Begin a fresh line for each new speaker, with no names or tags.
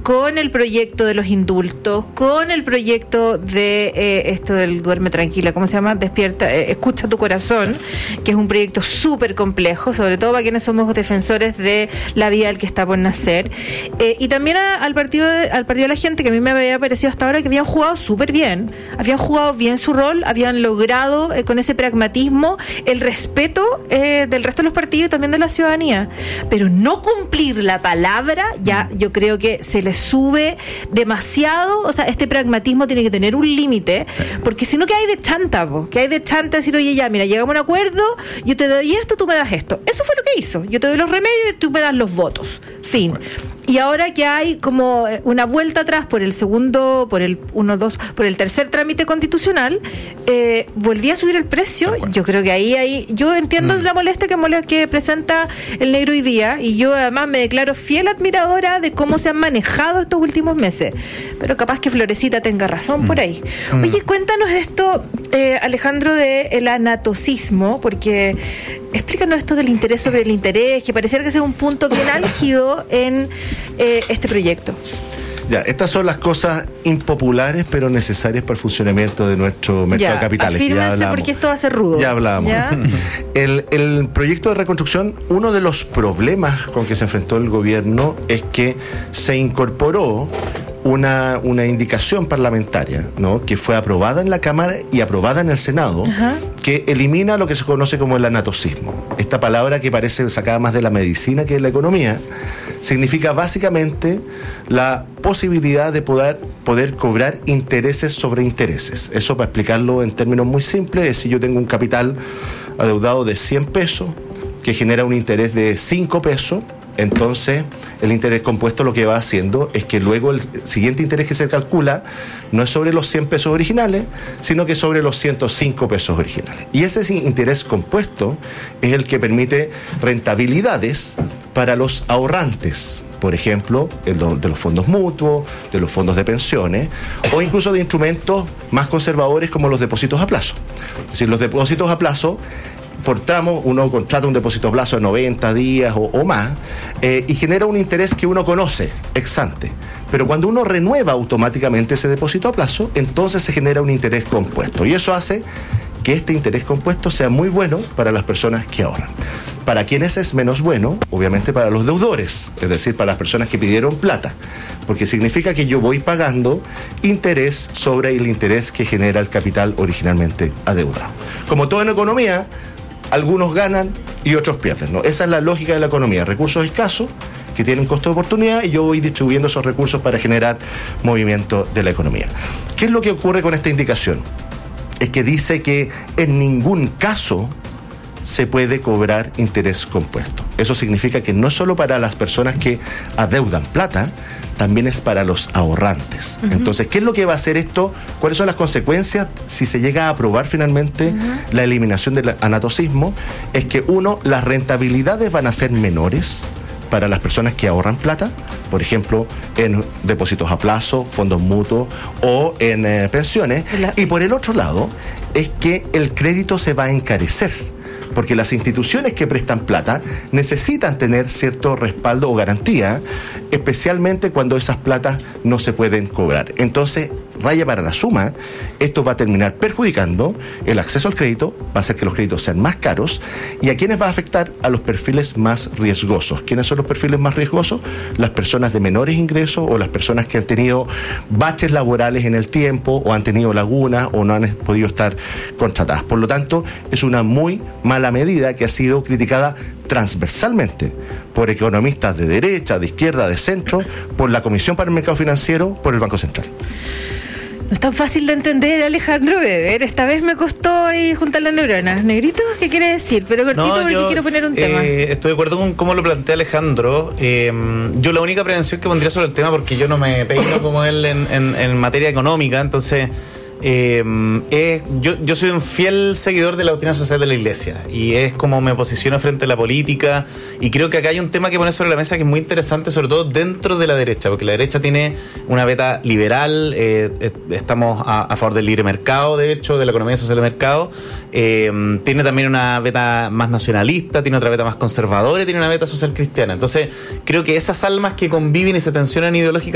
con el proyecto de los indultos, con el proyecto de esto del duerme tranquila, ¿cómo se llama? Despierta, escucha tu corazón, que es un proyecto súper complejo, sobre todo para quienes somos defensores de la vida del que está por nacer, y también al partido de la gente, que a mí me había parecido hasta ahora que habían jugado súper bien, habían jugado bien su rol, habían logrado con ese pragmatismo el respeto del resto de los partidos y también de la ciudadanía, pero no cumplir la palabra, ya yo creo que se le sube demasiado. O sea, este pragmatismo tiene que tener un límite, porque si no, que hay de chanta, decir, oye, ya, mira, llegamos a un acuerdo, yo te doy esto, tú me das esto. Eso fue lo que hizo, yo te doy los remedios y tú me das los votos, fin. Y ahora que hay como una vuelta atrás por el segundo, por el tercer trámite constitucional, volví a subir el precio. Yo creo que ahí yo entiendo la molestia que presenta el negro hoy día, y yo además me declaro fiel admiradora de cómo se han manejado estos últimos meses, pero capaz que Florecita tenga razón por ahí. Oye, cuéntanos esto, Alejandro, del anatocismo, porque explícanos esto del interés sobre el interés, que pareciera que sea un punto bien álgido en este proyecto.
Ya, estas son las cosas impopulares pero necesarias para el funcionamiento de nuestro mercado de capitales.
Afírmense, porque esto va a ser rudo.
Ya hablábamos. El proyecto de reconstrucción, uno de los problemas con que se enfrentó el gobierno es que se incorporó una indicación parlamentaria, ¿no?, que fue aprobada en la Cámara y aprobada en el Senado, que elimina lo que se conoce como el anatocismo. Esta palabra, que parece sacada más de la medicina que de la economía, significa básicamente la posibilidad de poder cobrar intereses sobre intereses. Eso, para explicarlo en términos muy simples, es si yo tengo un capital adeudado de 100 pesos que genera un interés de 5 pesos, entonces el interés compuesto lo que va haciendo es que luego el siguiente interés que se calcula no es sobre los 100 pesos originales, sino que sobre los 105 pesos originales. Y ese interés compuesto es el que permite rentabilidades para los ahorrantes, por ejemplo, de los fondos mutuos, de los fondos de pensiones, o incluso de instrumentos más conservadores como los depósitos a plazo. Es decir, los depósitos a plazo, por tramo, uno contrata un depósito a plazo de 90 días o más, y genera un interés que uno conoce ex ante. Pero cuando uno renueva automáticamente ese depósito a plazo, entonces se genera un interés compuesto. Y eso hace que este interés compuesto sea muy bueno para las personas que ahorran. Para quienes es menos bueno, obviamente para los deudores, es decir, para las personas que pidieron plata, porque significa que yo voy pagando interés sobre el interés que genera el capital originalmente adeudado. Como todo en economía, algunos ganan y otros pierden, ¿no? Esa es la lógica de la economía: recursos escasos que tienen costo de oportunidad, y yo voy distribuyendo esos recursos para generar movimiento de la economía. ¿Qué es lo que ocurre con esta indicación? Es que dice que en ningún caso se puede cobrar interés compuesto. Eso significa que no solo para las personas que adeudan plata, también es para los ahorrantes. Entonces, ¿qué es lo que va a hacer esto? ¿Cuáles son las consecuencias si se llega a aprobar finalmente la eliminación del anatocismo? Es que, uno, las rentabilidades van a ser menores para las personas que ahorran plata, por ejemplo, en depósitos a plazo, fondos mutuos o en pensiones. Y por el otro lado, es que el crédito se va a encarecer, porque las instituciones que prestan plata necesitan tener cierto respaldo o garantía, especialmente cuando esas platas no se pueden cobrar. Entonces, raya para la suma, esto va a terminar perjudicando el acceso al crédito, va a hacer que los créditos sean más caros. ¿Y a quiénes va a afectar? A los perfiles más riesgosos. ¿Quiénes son los perfiles más riesgosos? Las personas de menores ingresos, o las personas que han tenido baches laborales en el tiempo, o han tenido lagunas, o no han podido estar contratadas. Por lo tanto, es una muy mala medida que ha sido criticada transversalmente por economistas de derecha, de izquierda, de centro, por la Comisión para el Mercado Financiero, por el Banco Central.
No es tan fácil de entender, Alejandro Weber. Esta vez me costó ahí juntar las neuronas. Negrito, ¿qué quiere decir? Pero cortito, porque quiero poner un tema.
Estoy de acuerdo con cómo lo plantea Alejandro. Yo la única prevención que pondría sobre el tema, porque yo no me peino como él en materia económica, entonces... yo soy un fiel seguidor de la doctrina social de la Iglesia, y es como me posiciono frente a la política, y creo que acá hay un tema que poner sobre la mesa que es muy interesante, sobre todo dentro de la derecha, porque la derecha tiene una beta liberal, estamos a favor del libre mercado, de hecho, de la economía social de mercado, tiene también una beta más nacionalista, tiene otra beta más conservadora y tiene una beta social cristiana. Entonces creo que esas almas que conviven y se tensionan ideológicamente